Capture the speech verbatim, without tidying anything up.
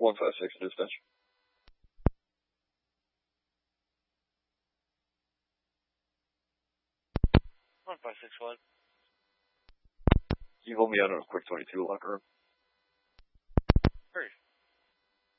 one five six dispatch. one five six one. You hold me out on a quick twenty-two locker room. Hurry.